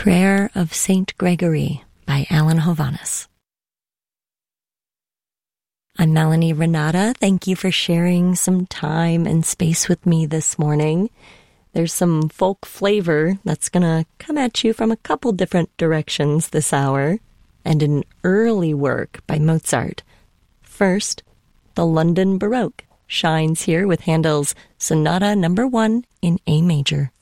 Prayer of Saint Gregory by Alan Hovhaness. I'm Melanie Renata. Thank you for sharing some time and space with me this morning. There's some folk flavor that's going to come at you from a couple different directions this hour, and an early work by Mozart. First, the London Baroque shines here with Handel's Sonata No. 1 in A major.